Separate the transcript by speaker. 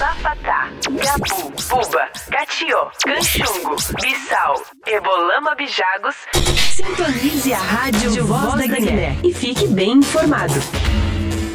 Speaker 1: Bafatá, Gabu, Buba, Catió, Canchungo, Bissau, Ebolama Bijagos. Sintonize a rádio Voz da Guiné e fique bem informado.